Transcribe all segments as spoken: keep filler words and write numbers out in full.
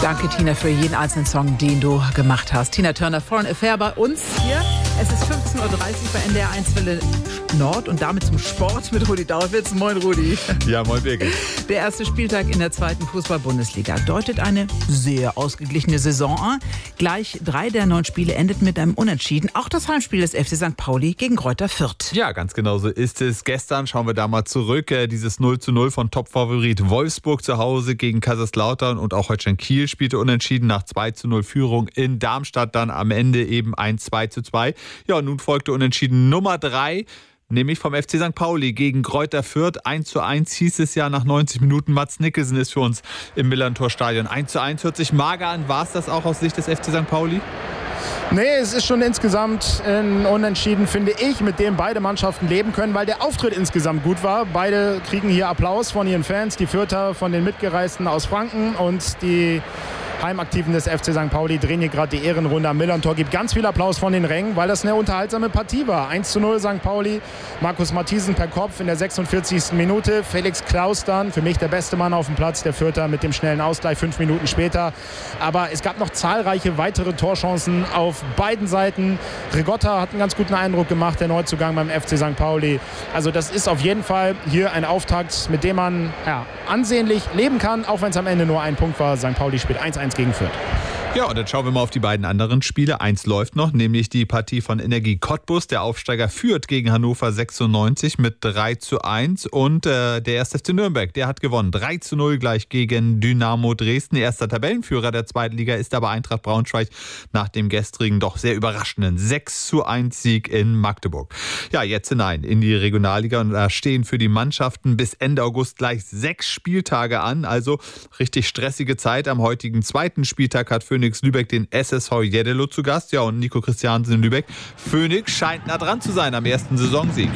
Danke, Tina, für jeden einzelnen Song, den du gemacht hast. Tina Turner, Foreign Affair bei uns hier. Es ist fünfzehn Uhr dreißig bei N D R eins Welle Nord und damit zum Sport mit Rudi Dauwitz. Moin, Rudi. Ja, moin, Birgit. Der erste Spieltag in der zweiten Fußball-Bundesliga deutet eine sehr ausgeglichene Saison an. Gleich drei der neun Spiele endeten mit einem Unentschieden. Auch das Heimspiel des F C Sankt Pauli gegen Greuther Fürth. Ja, ganz genau so ist es. Gestern schauen wir da mal zurück. Dieses null zu null von Topfavorit Wolfsburg zu Hause gegen Kaiserslautern und auch Holstein Kiel spielte unentschieden nach zwei zu null Führung in Darmstadt. Dann am Ende eben ein zwei zu zwei. Ja, und nun folgte Unentschieden Nummer drei. Nämlich vom F C Sankt Pauli gegen Greuther Fürth. eins zu eins hieß es ja nach neunzig Minuten. Mats Nicholson ist für uns im Millantor-Stadion. eins zu eins hört sich mager an. War es das auch aus Sicht des F C Sankt Pauli? Nee, es ist schon insgesamt ein Unentschieden, finde ich, mit dem beide Mannschaften leben können, weil der Auftritt insgesamt gut war. Beide kriegen hier Applaus von ihren Fans, die Fürther von den Mitgereisten aus Franken und die Heimaktiven des F C Sankt Pauli drehen hier gerade die Ehrenrunde am Millantor. Gibt ganz viel Applaus von den Rängen, weil das eine unterhaltsame Partie war. eins zu null Sankt Pauli, Markus Matthiesen per Kopf in der sechsundvierzigsten Minute. Felix Klaus dann, für mich der beste Mann auf dem Platz, der Fürther mit dem schnellen Ausgleich fünf Minuten später. Aber es gab noch zahlreiche weitere Torchancen auf beiden Seiten. Rigotta hat einen ganz guten Eindruck gemacht, der Neuzugang beim F C Sankt Pauli. Also das ist auf jeden Fall hier ein Auftakt, mit dem man ja, ansehnlich leben kann, auch wenn es am Ende nur ein Punkt war. Sankt Pauli spielt eins eins gegen Fürth. Ja, und dann schauen wir mal auf die beiden anderen Spiele. Eins läuft noch, nämlich die Partie von Energie Cottbus. Der Aufsteiger führt gegen Hannover sechsundneunzig mit drei zu eins. Und äh, der erste F C Nürnberg, der hat gewonnen. drei zu null gleich gegen Dynamo Dresden. Erster Tabellenführer der zweiten Liga ist aber Eintracht Braunschweig nach dem gestrigen doch sehr überraschenden sechs zu eins Sieg in Magdeburg. Ja, jetzt hinein in die Regionalliga. Und da stehen für die Mannschaften bis Ende August gleich sechs Spieltage an. Also richtig stressige Zeit. Am heutigen zweiten Spieltag hat Phoenix Lübeck den S S V Jeddelo zu Gast. Ja, und Nico Christiansen in Lübeck. Phoenix scheint nah dran zu sein am ersten Saisonsieg.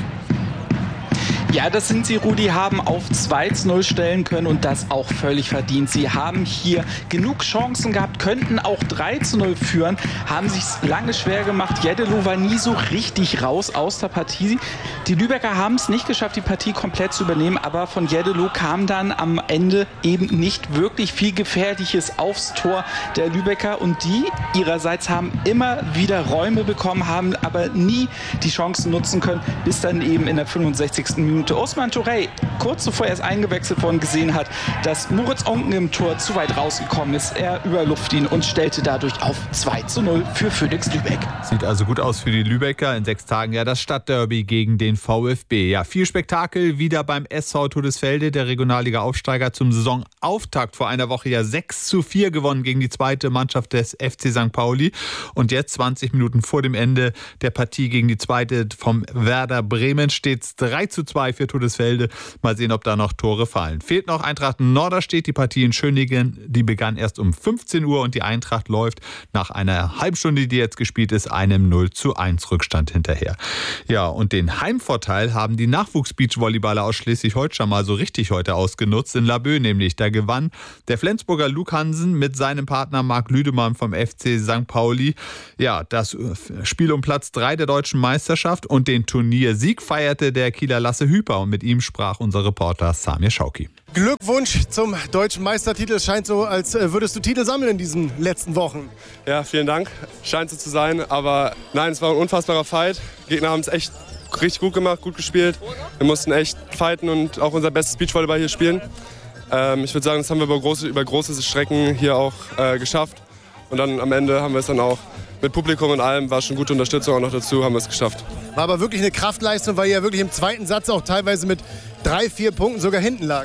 Ja, das sind sie, Rudi, haben auf zwei zu null stellen können und das auch völlig verdient. Sie haben hier genug Chancen gehabt, könnten auch drei zu null führen, haben sich lange schwer gemacht. Jeddelo war nie so richtig raus aus der Partie. Die Lübecker haben es nicht geschafft, die Partie komplett zu übernehmen, aber von Jeddelo kam dann am Ende eben nicht wirklich viel Gefährliches aufs Tor der Lübecker und die ihrerseits haben immer wieder Räume bekommen, haben aber nie die Chancen nutzen können, bis dann eben in der fünfundsechzigsten Minute Osman Touré kurz zuvor erst eingewechselt worden gesehen hat, dass Moritz Onken im Tor zu weit rausgekommen ist. Er überlupft ihn und stellte dadurch auf zwei zu null für Phoenix Lübeck. Sieht also gut aus für die Lübecker. In sechs Tagen ja das Stadtderby gegen den VfB. Ja, viel Spektakel wieder beim S V Todesfelde. Der Regionalliga-Aufsteiger zum Saisonauftakt vor einer Woche ja sechs zu vier gewonnen gegen die zweite Mannschaft des F C Sankt Pauli. Und jetzt zwanzig Minuten vor dem Ende der Partie gegen die zweite vom Werder Bremen steht es drei zu zwei für Todesfelde. Mal sehen, ob da noch Tore fallen. Fehlt noch Eintracht Norderstedt. Die Partie in Schöningen, die begann erst um fünfzehn Uhr und die Eintracht läuft nach einer Halbstunde, die jetzt gespielt ist, einem null zu eins Rückstand hinterher. Ja, und den Heimvorteil haben die Nachwuchs-Beachvolleyballer aus Schleswig-Holstein mal so richtig heute ausgenutzt. In Laboe nämlich. Da gewann der Flensburger Luke Hansen mit seinem Partner Marc Lüdemann vom F C Sankt Pauli. Ja, das Spiel um Platz drei der deutschen Meisterschaft und den Turniersieg feierte der Kieler Lasse Hüber. Und mit ihm sprach unser Reporter Samir Schauki. Glückwunsch zum deutschen Meistertitel. Es scheint so, als würdest du Titel sammeln in diesen letzten Wochen. Ja, vielen Dank. Scheint so zu sein. Aber nein, es war ein unfassbarer Fight. Die Gegner haben es echt richtig gut gemacht, gut gespielt. Wir mussten echt fighten und auch unser bestes Beachvolleyball hier spielen. Ähm, ich würde sagen, das haben wir über große, über große Strecken hier auch äh, geschafft. Und dann am Ende haben wir es dann auch mit Publikum und allem, war schon gute Unterstützung auch noch dazu, haben wir es geschafft. War aber wirklich eine Kraftleistung, weil ihr ja wirklich im zweiten Satz auch teilweise mit drei, vier Punkten sogar hinten lag.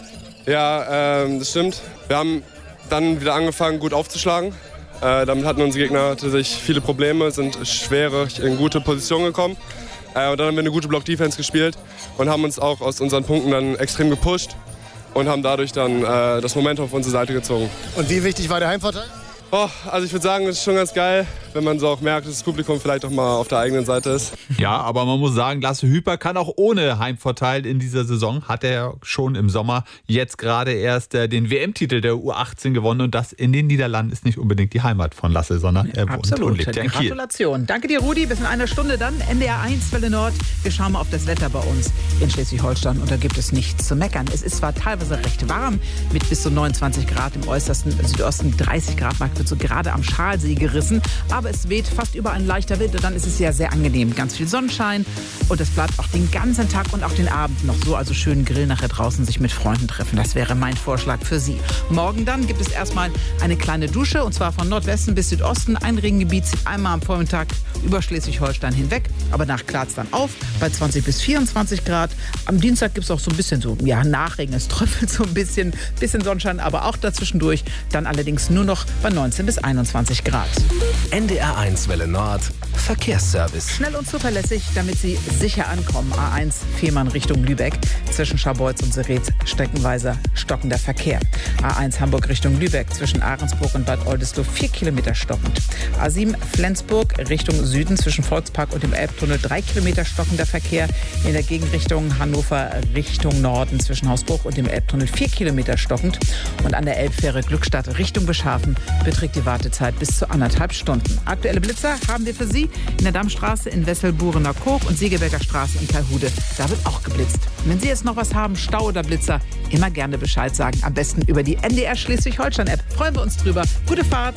Ja, ähm, das stimmt. Wir haben dann wieder angefangen, gut aufzuschlagen. Äh, damit hatten unsere Gegner tatsächlich viele Probleme, sind schwer in gute Positionen gekommen. Äh, und dann haben wir eine gute Block-Defense gespielt und haben uns auch aus unseren Punkten dann extrem gepusht und haben dadurch dann äh, das Momentum auf unsere Seite gezogen. Und wie wichtig war der Heimvorteil? Oh, also ich würde sagen, es ist schon ganz geil. wenn man so auch merkt, dass das Publikum vielleicht auch mal auf der eigenen Seite ist. Ja, aber man muss sagen, Lasse Hüper kann auch ohne Heimvorteil in dieser Saison. Hat er schon im Sommer jetzt gerade erst äh, den W M-Titel der U achtzehn gewonnen. Und das in den Niederlanden ist nicht unbedingt die Heimat von Lasse, sondern er wohnt Absolut. und lebt ja in Kiel. Gratulation. Danke dir, Rudi. Bis in einer Stunde dann N D R eins Welle Nord. Wir schauen mal auf das Wetter bei uns in Schleswig-Holstein. Und da gibt es nichts zu meckern. Es ist zwar teilweise recht warm mit bis zu neunundzwanzig Grad im äußersten Südosten. dreißig Grad Mark wird so gerade am Schalsee gerissen. Aber es weht fast überall ein leichter Wind. Und dann ist es ja sehr angenehm. Ganz viel Sonnenschein. Und es bleibt auch den ganzen Tag und auch den Abend noch so. Also schönen Grill nachher draußen, sich mit Freunden treffen. Das wäre mein Vorschlag für Sie. Morgen dann gibt es erstmal eine kleine Dusche. Und zwar von Nordwesten bis Südosten. Ein Regengebiet zieht einmal am Vormittag über Schleswig-Holstein hinweg. Aber nach klart es dann auf bei zwanzig bis vierundzwanzig Grad. Am Dienstag gibt es auch so ein bisschen so, ja, Nachregen. Es tröpfelt so ein bisschen, bisschen Sonnenschein, aber auch dazwischendurch. Dann allerdings nur noch bei neunzehn bis einundzwanzig Grad. N D R eins Welle Nord Verkehrsservice. Schnell und zuverlässig, damit Sie sicher ankommen. A eins Fehmarn Richtung Lübeck. Zwischen Scharbeutz und Seretz streckenweise stockender Verkehr. A eins Hamburg Richtung Lübeck. Zwischen Ahrensburg und Bad Oldesloe vier Kilometer stockend. A sieben Flensburg Richtung Süden. Zwischen Volkspark und dem Elbtunnel drei Kilometer stockender Verkehr. In der Gegenrichtung Hannover Richtung Norden. Zwischen Hausbruch und dem Elbtunnel vier Kilometer stockend. Und an der Elbfähre Glückstadt Richtung Beschafen beträgt die Wartezeit bis zu anderthalb Stunden. Aktuelle Blitzer haben wir für Sie in der Dammstraße in Wesselburener Koog und Segeberger Straße in Kalhude. Da wird auch geblitzt. Und wenn Sie jetzt noch was haben, Stau oder Blitzer, immer gerne Bescheid sagen. Am besten über die N D R Schleswig-Holstein-App. Freuen wir uns drüber. Gute Fahrt.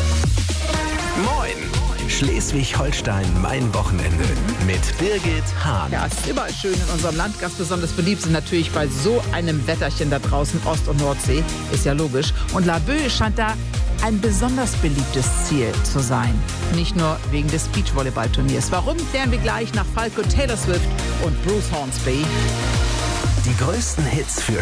Moin! Schleswig-Holstein, mein Wochenende mit Birgit Hahn. Ja, es ist überall schön in unserem Land. Ganz besonders beliebt sind natürlich bei so einem Wetterchen da draußen Ost- und Nordsee. Ist ja logisch. Und Laboe scheint da ein besonders beliebtes Ziel zu sein. Nicht nur wegen des Beachvolleyballturniers. Warum, klären wir gleich nach Falco, Taylor Swift und Bruce Hornsby. Die größten Hits für